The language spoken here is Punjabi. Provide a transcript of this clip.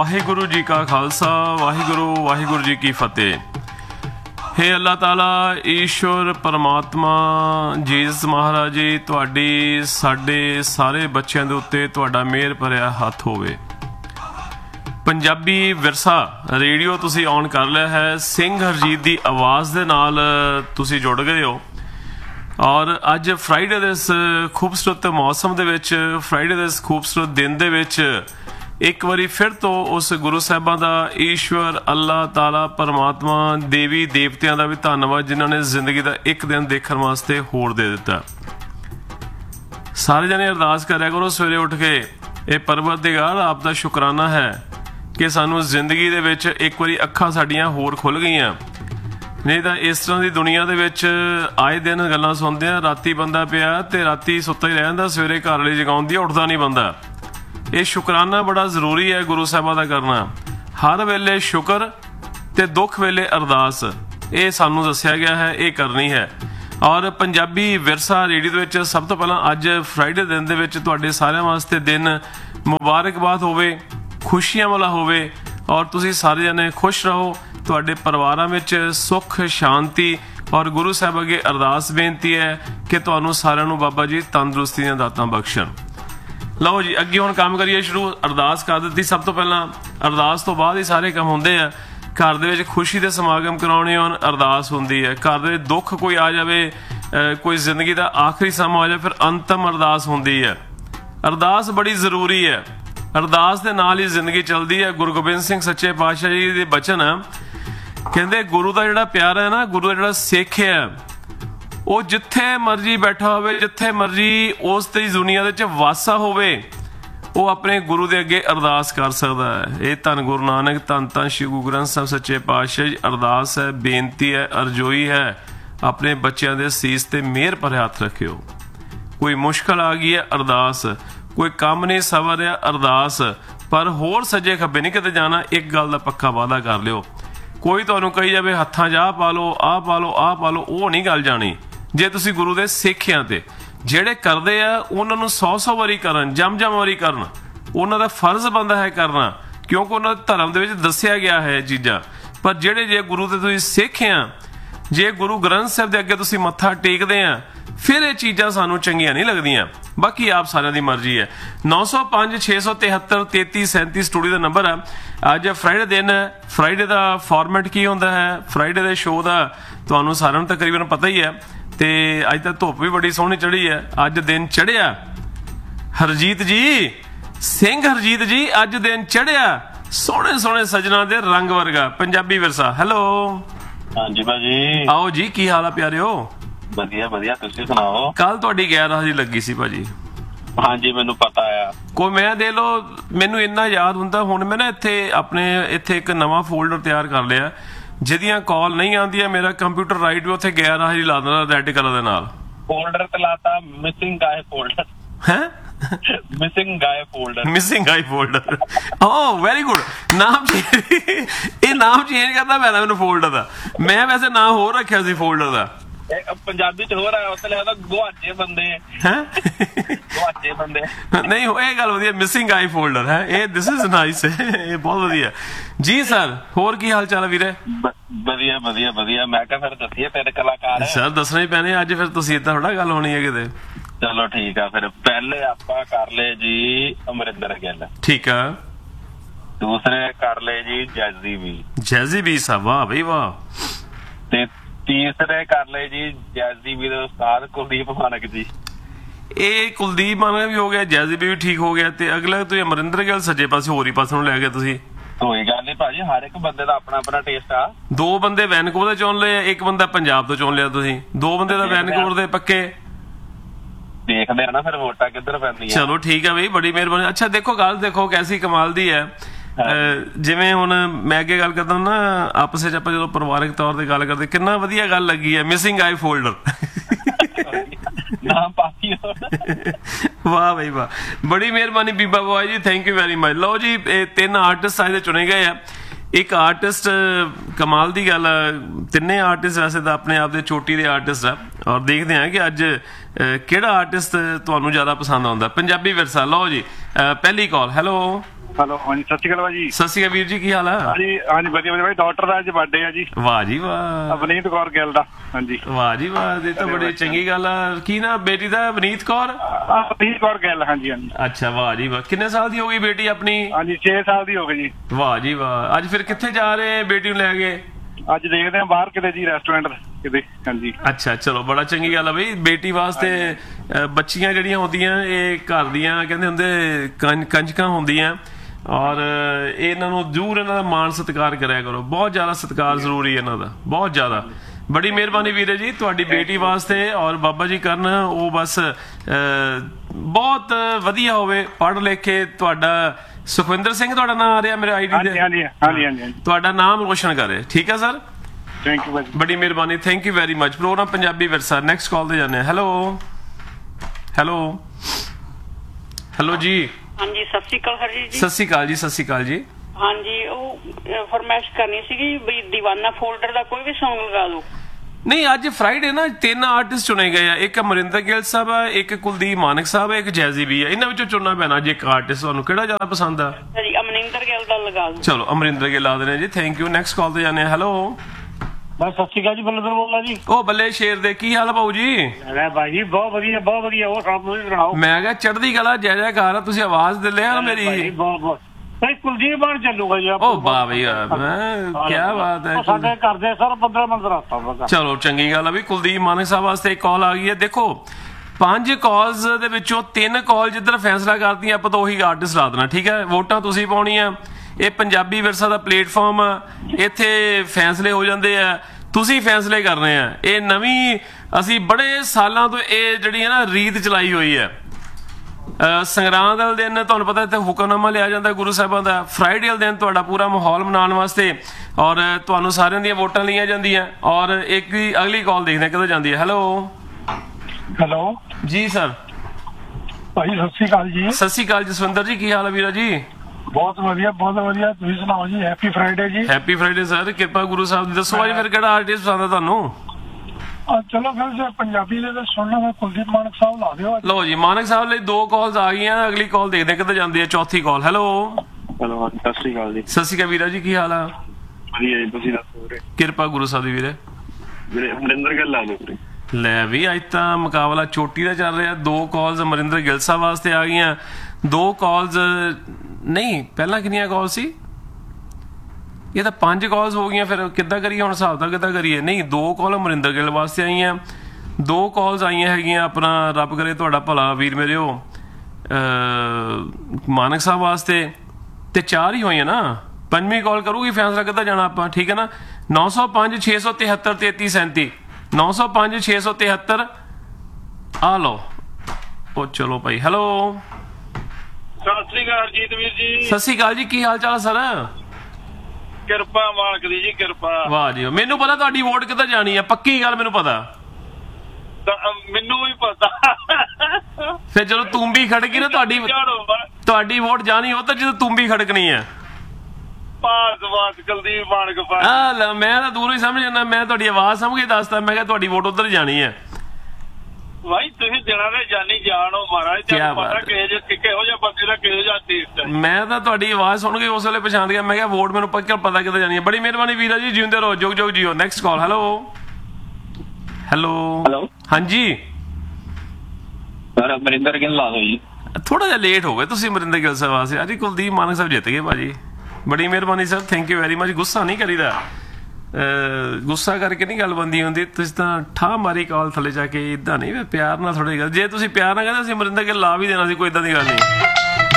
वाहिगुरु जी का खालसा वाहिगुरु जी की फतेह। हे अल्लाह ताला ईश्वर परमात्मा जीसस महाराज जी तुहाडी साडे सारे बच्चों के उत्ते तुहाडा मेहर भरिया हथ होवे। पंजाबी विरसा रेडियो तुसी ऑन कर लिया है, सिंह हरजीत की आवाज़ दे नाल तुसी जुड़ गए हो। और अज फ्राइडे दे इस खूबसूरत मौसम दे विच, फ्राइडे दे इस खूबसूरत दिन दे विच एक बारी फिर तो उस गुरु साहिबां दा ईश्वर अल्लाह ताला परमात्मा देवी देवतियां दा भी धन्नवाद जिन्हां ने जिंदगी दा एक दिन देखण वास्ते होर दे दिता। सारे जने अरदास करया करो सवेरे उठ के, ये परवरदिगार आप दा शुकराना है कि सानू जिंदगी दे विच एक बारी अखां साडियां होर खुल गईयां, नहीं तो इस तरह की दुनिया दे विच आए दिन गल्लां सुनदे आ, राती बंदा पिया ते राती सुत्ता ही रहिंदा, सवेरे घर वाली जगाउंदी उठदा नहीं बंदा। ये शुकराना बड़ा जरूरी है गुरु साहिबां दा करना, हर वेले शुक्र ते दुख वेले अरदास, ये सानू दस्सिया गया है, ये करनी है। और पंजाबी विरसा रेडियो दे विच सब तो पहला अज फ्राइडे दिन दे विच तुहाडे सारिਆਂ वास्ते दिन मुबारकबाद होवे, खुशियां वाला होवे और तुसीं सारे जने खुश रहो, तुहाडे परिवारां विच सुख शांति। और गुरु साहिब अगे अरदास बेनती है कि तुहानू सारिਆਂ नू बाबा जी तंदुरुस्ती ਦੀਆਂ ਦਾਤਾਂ बख्शण। ਲਓ ਜੀ ਅੱਗੇ ਹੁਣ ਕੰਮ ਕਰੀਏ ਸ਼ੁਰੂ। ਅਰਦਾਸ ਕਰ ਦਿੱਤੀ, ਸਭ ਤੋਂ ਪਹਿਲਾਂ ਅਰਦਾਸ ਤੋਂ ਬਾਅਦ ਹੀ ਸਾਰੇ ਕੰਮ ਹੁੰਦੇ ਆ। ਘਰ ਦੇ ਵਿੱਚ ਖੁਸ਼ੀ ਦੇ ਸਮਾਗਮ ਕਰਾਉਣੇ ਹੋਣ ਅਰਦਾਸ ਹੁੰਦੀ ਹੈ, ਘਰ ਦੇ ਦੁੱਖ ਕੋਈ ਆ ਜਾਵੇ, ਕੋਈ ਜ਼ਿੰਦਗੀ ਦਾ ਆਖਰੀ ਸਮਾਂ ਆ ਜਾਵੇ, ਫਿਰ ਅੰਤਮ ਅਰਦਾਸ ਹੁੰਦੀ ਹੈ। ਅਰਦਾਸ ਬੜੀ ਜ਼ਰੂਰੀ ਹੈ, ਅਰਦਾਸ ਦੇ ਨਾਲ ਹੀ ਜ਼ਿੰਦਗੀ ਚੱਲਦੀ ਹੈ। ਗੁਰੂ ਗੋਬਿੰਦ ਸਿੰਘ ਸੱਚੇ ਪਾਤਸ਼ਾਹ ਜੀ ਦੇ ਬਚਨ ਕਹਿੰਦੇ ਗੁਰੂ ਦਾ ਜਿਹੜਾ ਪਿਆਰਾ ਹੈ ਨਾ, ਗੁਰੂ ਦਾ ਜਿਹੜਾ ਸਿੱਖ ਹੈ, ਉਹ ਜਿੱਥੇ ਮਰਜੀ ਬੈਠਾ ਹੋਵੇ, ਜਿੱਥੇ ਮਰਜੀ ਉਸ ਤੇ ਦੁਨੀਆ ਦੇ ਵਿੱਚ ਵਾਸਾ ਹੋਵੇ, ਉਹ ਆਪਣੇ ਗੁਰੂ ਦੇ ਅੱਗੇ ਅਰਦਾਸ ਕਰ ਸਕਦਾ ਹੈ। ਇਹ ਧੰਨ ਗੁਰੂ ਨਾਨਕ, ਧੰਨ ਧੰਨ ਸ਼੍ਰੀ ਗੁਰੂ ਗ੍ਰੰਥ ਸਾਹਿਬ ਸੱਚੇ ਪਾਤਸ਼ਾਹ ਜੀ ਅਰਦਾਸ ਹੈ, ਬੇਨਤੀ ਹੈ, ਅਰਜ਼ੋਈ ਹੈ, ਆਪਣੇ ਬੱਚਿਆਂ ਦੇ ਸੀਸ ਤੇ ਮਿਹਰ ਭਰਿਆ ਹੱਥ ਰੱਖਿਓ। ਕੋਈ ਮੁਸ਼ਕਲ ਆ ਗਈ ਹੈ ਅਰਦਾਸ, ਕੋਈ ਕੰਮ ਨਹੀਂ ਸਵਰ ਰਿਹਾ ਅਰਦਾਸ, ਪਰ ਹੋਰ ਸੱਜੇ ਖੱਬੇ ਨਹੀਂ ਕਿਤੇ ਜਾਣਾ। ਇੱਕ ਗੱਲ ਦਾ ਪੱਕਾ ਵਾਅਦਾ ਕਰ ਲਿਓ, ਕੋਈ ਤੁਹਾਨੂੰ ਕਹੀ ਜਾਵੇ ਹੱਥਾਂ 'ਚ ਆਹ ਪਾ ਲਓ, ਆਹ ਪਾ ਲਓ, ਆਹ ਪਾ ਲਓ, ਉਹ ਨਹੀਂ ਗੱਲ ਜਾਣੀ। ਜੇ ਤੁਸੀਂ ਗੁਰੂ ਦੇ ਸਿੱਖਿਆਂ ਤੇ ਜਿਹੜੇ ਕਰਦੇ ਆ ਉਹਨਾਂ ਨੂੰ 100 ਵਾਰੀ ਕਰਨ, ਜਮ ਵਾਰੀ ਕਰਨ, ਉਹਨਾਂ ਦਾ ਫਰਜ਼ ਬਣਦਾ ਹੈ ਕਰਨਾ, ਕਿਉਂਕਿ ਉਹਨਾਂ ਦੇ ਧਰਮ ਦੇ ਵਿੱਚ ਦੱਸਿਆ ਗਿਆ ਹੈ ਇਹ ਚੀਜ਼ਾਂ। ਪਰ ਜਿਹੜੇ ਜੇ ਗੁਰੂ ਦੇ ਤੁਸੀਂ ਸਿੱਖ ਆ, ਜੇ ਗੁਰੂ ਗ੍ਰੰਥ ਸਾਹਿਬ ਦੇ ਅੱਗੇ ਤੁਸੀਂ ਮੱਥਾ ਟੇਕਦੇ ਆ, ਫਿਰ ਇਹ ਚੀਜ਼ਾਂ ਸਾਨੂੰ ਚੰਗੀਆਂ ਨਹੀਂ ਲੱਗਦੀਆਂ। ਬਾਕੀ ਆਪ ਸਾਰਿਆਂ ਦੀ ਮਰਜ਼ੀ ਹੈ। 905 673 33 37 ਸਟੂਡੀਓ ਦਾ ਨੰਬਰ ਹੈ। ਅੱਜ ਫਰਾਈਡੇ ਦਿਨ ਹੈ। ਫਰਾਈਡੇ ਦਾ ਫਾਰਮੈਟ ਕੀ ਹੁੰਦਾ ਹੈ, ਫਰਾਈਡੇ ਦੇ ਸ਼ੋਅ ਦਾ ਤੁਹਾਨੂੰ ਸਾਰਿਆਂ ਨੂੰ ਤਕਰੀਬਨ ਪਤਾ ਹੀ ਹੈ। ਤੇ ਅੱਜ ਤਾਂ ਧੁੱਪ ਵੀ ਬੜੀ ਸੋਹਣੀ ਚੜੀ ਹੈ, ਅੱਜ ਦਿਨ ਚੜਿਆ। ਹਰਜੀਤ ਜੀ, ਸਿੰਘ ਹਰਜੀਤ ਜੀ, ਅੱਜ ਦਿਨ ਚੜਿਆ, ਸੋਹਣੇ ਸੋਹਣੇ ਸਜਣਾ ਦੇ ਰੰਗ ਵਰਗਾ ਪੰਜਾਬੀ ਵਿਰਸਾ। ਹੈਲੋ। ਹਾਂਜੀ ਭਾਜੀ, ਆਓ ਜੀ, ਕੀ ਹਾਲ ਆ ਪਿਆਰਿਓ? ਵਧੀਆ ਵਧੀਆ, ਤੁਸੀਂ ਸੁਣਾਓ? ਕੱਲ ਤੁਹਾਡੀ ਗੈਰ ਹਾਜ਼ਰੀ ਲੱਗੀ ਸੀ ਭਾਜੀ। ਹਾਂਜੀ ਮੈਨੂੰ ਪਤਾ ਆ। ਕੋਈ ਮੈਂ ਦੇ ਲੋ, ਮੈਨੂੰ ਇੰਨਾ ਯਾਦ ਹੁੰਦਾ। ਹੁਣ ਮੈਂ ਨਾ ਇੱਥੇ ਇੱਕ ਨਵਾਂ ਫੋਲਡਰ ਤਿਆਰ ਕਰ ਲਿਆ, ਜਿਹਦੀਆਂ ਕਾਲ ਨਹੀਂ ਆਉਂਦੀਆਂ ਮੇਰਾ ਕੰਪਿਊਟਰ ਰਾਈਟ ਵੀ ਉੱਥੇ ਗੈਰ ਹਾਜ਼ਰੀ ਲਾ ਦਿੰਦਾ ਰੈੱਡ ਕਲਰ ਦੇ ਨਾਲ। ਫੋਲਡਰ ਤੇ ਲਾਤਾ ਮਿਸਿੰਗ ਗਾਏ ਫੋਲਡਰ। ਹੈ ਮਿਸਿੰਗ ਗਾਏ ਫੋਲਡਰ, ਮਿਸਿੰਗ ਗਾਏ ਫੋਲਡਰ। ਓ ਵੈਰੀ ਗੁੱਡ। ਨਾਮ ਇਹ ਨਾਮ ਚੇਂਜ ਕਰਨਾ ਪੈਣਾ ਮੈਨੂੰ ਫੋਲਡਰ ਦਾ। ਮੈਂ ਵੈਸੇ ਨਾਮ ਹੋਰ ਰੱਖਿਆ ਸੀ ਫੋਲਡਰ ਦਾ, ਪੰਜਾਬੀ ਚ ਹੋਰ ਆਇਆ, ਉੱਥੇ ਲਿਖਦਾ ਗੁਆਚੇ ਬੰਦੇ। ਹੈ ਗੁਆਚੇ ਬੰਦੇ ਨਹੀਂ, ਇਹ ਗੱਲ ਵਧੀਆ, ਮਿਸਿੰਗ ਆਈ ਫੋਲਡਰ ਹੈ ਇਹ। ਦਿਸ ਇਜ਼ ਨਾਈਸ, ਇਹ ਬਹੁਤ ਵਧੀਆ ਜੀ। ਸਰ ਹੋਰ ਕੀ ਹਾਲ ਚਾਲ ਵੀਰੇ? ਵਧੀਆ ਵਧੀਆ ਵਧੀਆ। ਮੈਂ ਕਿਹਾ ਫਿਰ ਦੱਸੀਏ ਤੇਰੇ ਕਲਾਕਾਰ ਸਰ ਦੱਸਣਾ ਹੀ ਪੈਣੇ ਅੱਜ, ਫਿਰ ਤੁਸੀਂ ਏਦਾਂ ਥੋੜਾ ਗੱਲ ਹੋਣੀ ਹੈ ਕਿਤੇ। ਚਲੋ ਠੀਕ ਆ, ਫਿਰ ਪਹਿਲੇ ਆਪਾਂ ਕਰ ਲਏ ਜੀ ਅਮਰਿੰਦਰ ਗਿੱਲ। ਠੀਕ ਆ। ਦੂਸਰੇ ਕਰ ਲਏ ਜੀ ਜੈਜ਼ੀ ਵੀ। ਜੈਜ਼ੀ ਵੀ ਸਾਹਿਬ, ਵਾਹ ਬਈ ਵਾਹ। ਤੇ ਤੀਸਰੇ ਕਰ ਲਏ ਜੀ ਜੈਜ਼ੀ ਵੀ ਦੇ ਉਸਤਾਦ ਕੁਲਦੀਪ ਮਾਨਕ ਜੀ। ਇਹ ਕੁਲਦੀਪ ਮਾਨਕ ਵੀ ਹੋ ਗਿਆ, ਜੈਜ਼ੀ ਵੀ ਠੀਕ ਹੋ ਗਿਆ, ਤੇ ਅਗਲਾ ਤੁਸੀਂ ਅਮਰਿੰਦਰ ਗਿੱਲ ਸੱਜੇ ਪਾਸੇ ਹੋਰੀ ਪਾਸੇ ਨੂੰ ਲੈ ਗਏ ਤੁਸੀਂ। ਕੋਈ ਗੱਲ ਨਹੀਂ ਭਾਜੀ, ਹਰ ਇੱਕ ਬੰਦੇ ਦਾ ਆਪਣਾ ਆਪਣਾ ਟੇਸਟ ਆ। ਦੋ ਬੰਦੇ ਵੈਨਕੂਵਰ ਦੇ ਚੁਣ ਲਏ, ਇੱਕ ਬੰਦਾ ਪੰਜਾਬ ਤੋਂ ਚੁਣ ਲਿਆ ਤੁਸੀਂ। ਦੋ ਬੰਦੇ ਦਾ ਵੈਨਕੂਵਰ ਦੇ ਪੱਕੇ। ਦੇਖਦੇ ਆ ਨਾ ਫਿਰ ਵੋਟਾਂ ਕਿੱਧਰ ਪੈਂਦੀਆਂ। ਚਲੋ ਠੀਕ ਹੈ ਬਈ, ਬੜੀ ਮਿਹਰਬਾਨੀ। ਅੱਛਾ ਦੇਖੋ ਗੱਲ ਦੇਖੋ ਕੈਸੀ ਕਮਾਲ ਦੀ ਹੈ। ਜਿਵੇਂ ਹੁਣ ਮੈਂ ਅੱਗੇ ਗੱਲ ਕਰਦਾ ਨਾ, ਆਪਸ ਵਿੱਚ ਆਪਾਂ ਜਦੋਂ ਪਰਿਵਾਰਕ ਤੌਰ ਤੇ ਗੱਲ ਕਰਦੇ, ਕਿੰਨਾ ਵਧੀਆ ਗੱਲ ਲੱਗੀ ਹੈ ਮਿਸਿੰਗ ਆਈ ਫੋਲਡਰ। ਵਾਹ ਬਈ ਵਾਹ, ਬੜੀ ਮਿਹਰਬਾਨੀ ਬੀਬਾ ਬੋਏ ਜੀ, ਥੈਂਕ ਯੂ ਵੈਰੀ ਮਚ। ਲਓ ਜੀ, ਇਹ 3 ਆਰਟਿਸਟ ਅੱਜ ਚੁਣੇ ਗਏ ਆ। ਇੱਕ ਆਰਟਿਸਟ ਕਮਾਲ ਦੀ ਗੱਲ, ਤਿੰਨੇ ਆਰਟਿਸਟ ਵੈਸੇ ਤਾਂ ਆਪਣੇ ਆਪ ਦੇ ਚੋਟੀ ਦੇ ਆਰਟਿਸਟ ਆ। ਔਰ ਦੇਖਦੇ ਹਾਂ ਕਿ ਅੱਜ ਕਿਹੜਾ ਆਰਟਿਸਟ ਤੁਹਾਨੂੰ ਜ਼ਿਆਦਾ ਪਸੰਦ ਆਉਂਦਾ ਪੰਜਾਬੀ ਵਿਰਸਾ। ਲਓ ਜੀ, ਪਹਿਲੀ ਕਾਲ। ਹੈਲੋ। ਹੈਲੋ ਹਾਂਜੀ ਸਤਿ ਸ਼੍ਰੀ ਅਕਾਲ ਭਾਜੀ। ਸਤਿ ਸ਼੍ਰੀ ਅਕਾਲ ਵੀਰ ਜੀ, ਕੀ ਹਾਲ ਆ? ਹਾਂਜੀ ਹਾਂਜੀ ਵਧੀਆ ਵਧੀਆ ਭਾਈ। ਡਾਕਟਰ ਦਾ ਅੱਜ ਬਰਥਡੇ ਆ ਜੀ। ਵਾਹ ਜੀ ਵਾਹ। ਅਵਨੀਤ ਕੌਰ ਗਿੱਲ ਦਾ। ਹਾਂਜੀ ਵਾਹ ਜੀ ਵਾਹ, ਇਹ ਤਾਂ ਬੜੀ ਚੰਗੀ ਗੱਲ ਆ। ਕੀ ਨਾ ਬੇਟੀ ਦਾ? ਅਵਨੀਤ ਕੌਰ। ਅਵਨੀਤ ਕੌਰ ਗਿੱਲ। ਹਾਂਜੀ ਹਾਂਜੀ। ਅੱਛਾ, ਵਾਹ ਜੀ ਵਾਹ। ਕਿੰਨੇ ਸਾਲ ਦੀ ਹੋ ਗਈ ਬੇਟੀ ਆਪਣੀ? ਹਾਂਜੀ 6 ਸਾਲ ਦੀ ਹੋ ਗਈ ਜੀ। ਵਾਹ ਜੀ ਵਾਹ। ਅੱਜ ਫਿਰ ਕਿੱਥੇ ਜਾ ਰਹੇ ਬੇਟੀ ਨੂੰ ਲੈ ਕੇ? ਅੱਜ ਦੇਖਦੇ ਆ ਬਾਹਰ ਕਿਤੇ ਜੀ, ਰੈਸਟੋਰੈਂਟ ਕਿਤੇ। ਹਾਂਜੀ ਅੱਛਾ ਚਲੋ, ਬੜਾ ਚੰਗੀ ਗੱਲ ਆ ਬਈ। ਬੇਟੀ ਵਾਸਤੇ ਬੱਚੀਆਂ ਜਿਹੜੀਆਂ ਹੁੰਦੀਆਂ ਇਹ ਘਰ ਦੀਆਂ ਕਹਿੰਦੇ ਹੁੰਦੇ ਕੰਜਕਾਂ ਹੁੰਦੀਆਂ, ਔਰ ਇਹਨਾਂ ਨੂੰ ਜ਼ਰੂਰ ਇਹਨਾਂ ਦਾ ਮਾਣ ਸਤਿਕਾਰ ਕਰਿਆ ਕਰੋ। ਬਹੁਤ ਜ਼ਿਆਦਾ ਸਤਿਕਾਰ ਜ਼ਰੂਰੀ ਇਹਨਾਂ ਦਾ, ਬਹੁਤ ਜ਼ਿਆਦਾ। ਬੜੀ ਮਿਹਰਬਾਨੀ ਵੀਰੇ ਜੀ ਤੁਹਾਡੀ ਬੇਟੀ ਵਾਸਤੇ, ਔਰ ਬਾਬਾ ਜੀ ਕਰਨ ਉਹ ਬਸ ਬਹੁਤ ਵਧੀਆ ਹੋਵੇ, ਪੜ੍ਹ ਲਿਖ ਕੇ। ਤੁਹਾਡਾ ਸੁਖਵਿੰਦਰ ਸਿੰਘ ਤੁਹਾਡਾ ਨਾਮ ਆ ਰਿਹਾ ਮੇਰੇ ਆਈਡੀ ਤੇ। ਹਾਂਜੀ ਹਾਂਜੀ ਹਾਂਜੀ। ਤੁਹਾਡਾ ਨਾਮ ਰੋਸ਼ਨ ਕਰੇ। ਠੀਕ ਹੈ ਸਰ, ਥੈਂਕ ਯੂ ਭਾਜੀ, ਬੜੀ ਮਿਹਰਬਾਨੀ। Thank you very much. Programme Punjabi ਵਿਰਸਾ। ਨੈਕਸਟ ਕਾਲ ਤੇ ਜਾਂਦੇ ਹਾਂ। ਹੈਲੋ ਹੈਲੋ ਹੈਲੋ ਜੀ। ਹਾਂਜੀ ਸਤਿ ਸ਼੍ਰੀ ਅਕਾਲ ਹਰਜੀਤ ਜੀ। ਸਤਿ ਸ਼੍ਰੀ ਅਕਾਲ ਜੀ। ਸਤਿ ਸ਼੍ਰੀ ਅਕਾਲ ਜੀ। ਹਾਂਜੀ ਉਹ ਫਰਮਾਇਸ਼ ਕਰਨੀ ਸੀਗੀ ਵੀ ਦੀਵਾਨਾ ਫੋਲਡਰ ਦਾ ਕੋਈ ਵੀ Song ਲਗਾ ਦਿਓ। ਨਹੀਂ, ਅੱਜ ਫਰਾਈਡੇ ਨਾ 3 ਆਰਟਿਸਟ ਚੁਣੇ ਗਏ ਆ। ਇੱਕ ਅਮਰਿੰਦਰ ਗਿੱਲ ਸਾਹਿਬ ਆ, ਇੱਕ ਕੁਲਦੀਪ ਮਾਨਕ ਸਾਹਿਬ ਆ, ਇੱਕ ਜੈਜ਼ੀ ਵੀ ਆ। ਇਹਨਾਂ ਵਿੱਚੋਂ ਚੁਣਨਾ ਪੈਣਾ ਜੀ ਇੱਕ ਆਰਟਿਸਟ। ਤੁਹਾਨੂੰ ਕਿਹੜਾ ਜ਼ਿਆਦਾ ਪਸੰਦ ਆ? ਜੀ ਅਮਰਿੰਦਰ ਗਿੱਲ ਦਾ ਲਗਾ ਦਿਓ। ਚਲੋ ਅਮਰਿੰਦਰ ਗਿੱਲ ਲਾ ਦੇਣੇ ਜੀ। Thank you. ਨੈਕਸਟ ਕਾਲ ਤੇ ਜਾਂਦੇ ਆ। ਹੈਲੋ ਮੈਂ ਸਤਿ ਸ਼੍ਰੀ ਅਕਾਲ ਜੀ, ਬਲਦਰ ਬੋਲਦਾ ਜੀ। ਉਹ ਬੱਲੇ ਸ਼ੇਰ ਦੇ, ਕੀ ਹਾਲ ਆ ਭਾਊ ਜੀ? ਅਰੇ ਭਾਈ ਜੀ ਬਹੁਤ ਵਧੀਆ ਬਹੁਤ ਵਧੀਆ। ਉਹ ਸਭ ਨੂੰ ਸੁਣਾਓ। ਮੈਂ ਕਿਹਾ ਚੜ੍ਹਦੀ ਕਲਾ, ਜੈ ਜੈਕਾਰ ਆ। ਤੁਸੀਂ ਆਵਾਜ਼ ਦੇ ਲਿਆ ਮੇਰੀ। ਬਹੁਤ ਬਹੁਤ ਭਾਈ ਕੁਲਦੀਪ ਬਣ ਚੱਲੂਗਾ ਜੀ। ਉਹ ਵਾਹ ਬਈ ਵਾਹ, ਕੀ ਬਾਤ ਹੈ। ਸਾਡੇ ਘਰ ਦੇ ਸਰ 15 ਮਿੰਟ ਦਾ ਰਸਤਾ ਬਸ। ਚਲੋ ਚੰਗੀ ਗੱਲ ਆ ਵੀ। ਕੁਲਦੀਪ ਮਾਨਕ ਸਾਹਿਬ ਵਾਸਤੇ ਇੱਕ ਕਾਲ ਆ ਗਈ ਹੈ। ਦੇਖੋ 5 ਕਾਲਸ ਦੇ ਵਿੱਚੋਂ 3 ਕਾਲ ਜਿੱਧਰ ਫੈਸਲਾ ਕਰਦੀਆਂ, ਆਪਾਂ ਤਾਂ ਉਹੀ ਆਰਟਿਸਟ ਲਾ ਦੇਣਾ। ਠੀਕ ਹੈ, ਵੋਟਾਂ ਤੁਸੀਂ ਪਾਉਣੀਆਂ। ਇਹ ਪੰਜਾਬੀ ਵਿਰਸਾ ਦਾ ਪਲੇਟਫਾਰਮ ਆ, ਇੱਥੇ ਫੈਸਲੇ ਹੋ ਜਾਂਦੇ ਆ, ਤੁਸੀਂ ਫੈਸਲੇ ਕਰਨੇ ਆ। ਇਹ ਨਵੀਂ ਅਸੀਂ ਬੜੇ ਸਾਲਾਂ ਤੋਂ ਇਹ ਜਿਹੜੀ ਹੈ ਨਾ ਰੀਤ ਚਲਾਈ ਹੋਈ ਹੈ। ਸੰਗਰਾਂਦ ਵਾਲੇ ਦਿਨ ਤੁਹਾਨੂੰ ਪਤਾ ਇੱਥੇ ਹੁਕਮਨਾਮਾ ਲਿਆ ਜਾਂਦਾ ਗੁਰੂ ਸਾਹਿਬਾਂ ਦਾ। ਫਰਾਈਡੇ ਵਾਲੇ ਦਿਨ ਤੁਹਾਡਾ ਪੂਰਾ ਮਾਹੌਲ ਮਨਾਉਣ ਵਾਸਤੇ, ਔਰ ਤੁਹਾਨੂੰ ਸਾਰਿਆਂ ਦੀਆਂ ਵੋਟਾਂ ਲਈਆਂ ਜਾਂਦੀਆਂ। ਔਰ ਇੱਕ ਅਗਲੀ ਕਾਲ ਦੇਖਦੇ ਹਾਂ ਕਿੱਧਰ ਜਾਂਦੀ ਹੈ। ਹੈਲੋ ਹੈਲੋ ਜੀ ਸਰ। ਭਾਈ ਸਤਿ ਸ਼੍ਰੀ ਅਕਾਲ ਜੀ। ਸਤਿ ਸ਼੍ਰੀ ਅਕਾਲ ਜਸਵਿੰਦਰ ਜੀ, ਕੀ ਹਾਲ ਹੈ ਵੀਰਾ ਜੀ? ਬਹੁਤ ਵਧੀਆ ਬਹੁਤ ਵਧੀਆ। ਤੁਸੀਂ ਸੁਣਾਓ ਜੀ? ਹੈਪੀ ਫਰਾਈਡੇ ਜੀ। ਹੈਪੀ ਫਰਾਈਡੇ ਸਰ, ਕਿਰਪਾ ਗੁਰੂ ਸਾਹਿਬ ਦੀ। ਦੱਸੋ ਅੱਜ ਫਿਰ ਕਿਹੜਾ ਆਰਟਿਸਟ ਪਸੰਦ ਆ ਤੁਹਾਨੂੰ? ਚਲੋ ਫਿਰ ਜੇ ਪੰਜਾਬੀ ਦੇ ਸੁਣਨਾ ਮੈਂ ਕੁਲਦੀਪ ਮਾਨਕ ਸਾਹਿਬ ਲਾ ਦਿਓ। ਲਓ ਜੀ, ਮਾਨਕ ਸਾਹਿਬ ਲਈ 2 ਕਾਲਸ ਆ ਗਈਆਂ। ਅਗਲੀ ਕਾਲ ਦੇਖਦੇ ਕਿੱਧਰ ਜਾਂਦੀ ਹੈ, ਚੌਥੀ ਕਾਲ। ਹੈਲੋ ਹੈਲੋ ਸਤਿ ਸ਼੍ਰੀ ਅਕਾਲ ਜੀ। ਸਤਿ ਸ਼੍ਰੀ ਅਕਾਲ ਵੀਰਾ ਜੀ, ਕੀ ਹਾਲ ਆ? ਵਧੀਆ ਜੀ, ਤੁਸੀਂ ਦੱਸੋ ਵੀਰੇ? ਕਿਰਪਾ ਗੁਰੂ ਸਾਹਿਬ ਦੀ ਵੀਰੇ। ਵੀਰੇ ਅਮਰਿੰਦਰ ਗਿੱਲ ਲਾ ਦਿਓ ਵੀਰੇ। ਲੈ ਵੀ, ਅੱਜ ਤਾਂ ਮੁਕਾਬਲਾ ਚੋਟੀ ਦਾ ਚੱਲ ਰਿਹਾ। 2 ਕਾਲਸ ਅਮਰਿੰਦਰ ਗਿੱਲ ਸਾਹਿਬ ਵਾਸਤੇ ਆ ਗਈਆਂ। 2 ਕਾਲਸ ਨਹੀਂ, ਪਹਿਲਾਂ ਕਿੰਨੀਆਂ ਕਾਲ ਸੀ? ਇਹ ਤਾਂ 5 ਕਾਲਸ ਹੋ ਗਈਆਂ। ਫਿਰ ਕਿੱਦਾਂ ਕਰੀਏ ਹੁਣ, ਹਿਸਾਬ ਦਾ ਕਿੱਦਾਂ ਕਰੀਏ? ਨਹੀਂ, 2 ਕਾਲ ਅਮਰਿੰਦਰ ਗਿੱਲ ਵਾਸਤੇ ਆਈਆਂ, 2 ਕਾਲਸ ਆਈਆਂ ਹੈਗੀਆਂ ਆਪਣਾ ਰੱਬ ਕਰੇ ਤੁਹਾਡਾ ਭਲਾ ਵੀਰ ਮੇਰੇ ਉਹ ਮਾਨਕ ਸਾਹਿਬ ਵਾਸਤੇ, ਤੇ 4 ਹੀ ਹੋਈਆਂ ਨਾ। 5ਵੀਂ ਕਾਲ ਕਰੂਗੀ, ਫੈਸਲਾ ਕਿੱਦਾਂ ਜਾਣਾ ਆਪਾਂ। ਠੀਕ ਹੈ ਨਾ। 905 673 3337 905 673 ਆ ਲਓ। ਉਹ ਚਲੋ ਭਾਈ। ਹੈਲੋ ਸਤਿ ਸ੍ਰੀ ਅਕਾਲ ਹਰਜੀਤ ਵੀਰ ਜੀ। ਸਤਿ ਸ਼੍ਰੀ ਅਕਾਲ ਜੀ, ਕੀ ਹਾਲ ਚਾਲ ਸਰ? ਕਿਰਪਾ ਮਾਲਕ ਦੀ ਜੀ, ਕਿਰਪਾ। ਵਾਹ ਜੀ, ਮੈਨੂੰ ਪਤਾ ਤੁਹਾਡੀ ਵੋਟ ਕਿੱਧਰ ਜਾਣੀ ਆ, ਪੱਕੀ ਗੱਲ ਮੈਨੂੰ ਪਤਾ। ਮੈਨੂੰ ਵੀ ਪਤਾ। ਫਿਰ ਜਦੋਂ ਤੂੰਬੀ ਖੜਕੀ ਨਾ ਤੁਹਾਡੀ ਵੋਟ ਜਾਣੀ ਉਹ ਤਾਂ ਜਦੋਂ ਤੂੰਬੀ ਖੜਕਣੀ ਆ। ਭਾਰਤਵਾਸ ਕੁਲਦੀਪ ਮਾਨਕ ਮੈਂ ਤਾਂ ਦੂਰੋਂ ਹੀ ਸਮਝ ਜਾਂਦਾ। ਮੈਂ ਤੁਹਾਡੀ ਆਵਾਜ਼ ਸਮਝ ਕੇ ਦੱਸਦਾ। ਮੈਂ ਕਿਹਾ ਤੁਹਾਡੀ ਵੋਟ ਉਧਰ ਜਾਣੀ ਹੈ। ਭਾਈ ਤੁਸੀਂ ਦਿਨਾਂ ਦੇ ਜਾਨੀ ਜਾਣ ਹੋ ਮਹਾਰਾਜ। ਤੁਹਾਨੂੰ ਪਤਾ ਕਿਹੋ ਜਿਹਾ ਬੰਦੇ ਦਾ ਕਿਹੋ ਜਿਹਾ ਟੇਸਟ ਹੈ। ਮੈਂ ਤਾਂ ਤੁਹਾਡੀ ਆਵਾਜ਼ ਸੁਣ ਕੇ ਉਸ ਵੇਲੇ ਪਛਾਣ ਗਿਆ। ਮੈਂ ਕਿਹਾ ਵੋਟ ਮੈਨੂੰ ਪੱਕਾ ਪਤਾ ਕਿੱਧਰ ਜਾਣੀ ਹੈ। ਬੜੀ ਮਿਹਰਬਾਨੀ ਵੀਰਾ ਜੀ, ਜਿਉਂਦੇ ਰਹੋ, ਜੁਗ ਜੁਗ JIO. Next call. Hello hello ਹਾਂਜੀ ਸਰ ਅਮਰਿੰਦਰ ਗਿੱਲ ਲਾ ਦਿਓ ਜੀ। ਥੋੜਾ ਜਿਹਾ ਲੇਟ ਹੋ ਗਏ ਤੁਸੀਂ ਅਮਰਿੰਦਰ ਗਿੱਲ ਸਾਹਿਬ ਵਾਸਤੇ। ਅੱਜ ਕੁਲਦੀਪ ਮਾਨਕ ਸਾਹਿਬ ਜਿੱਤ ਗਏ ਭਾਜੀ। ਬੜੀ ਮਿਹਰਬਾਨੀ sir, thank you very much. ਗੁੱਸਾ ਨਹੀਂ ਕਰੀਦਾ, ਗੁੱਸਾ ਕਰਕੇ ਨਹੀਂ ਗੱਲ ਬੰਦੀ ਹੁੰਦੀ। ਤੁਸੀਂ ਤਾਂ ਠਾਹ ਮਾਰੀ ਕਾਲ ਥੱਲੇ ਜਾ ਕੇ। ਇਦਾਂ ਨਹੀਂ, ਪਿਆਰ ਨਾਲ ਥੋੜੀ ਗੱਲ। ਜੇ ਤੁਸੀਂ ਪਿਆਰ ਨਾਲ ਕਹਿੰਦੇ ਅਸੀਂ ਅਮਰਿੰਦਰ ਗਿੱਲ ਲਾ ਵੀ ਦੇਣਾ ਸੀ, ਕੋਈ ਇਦਾਂ ਦੀ ਗੱਲ ਨਹੀਂ।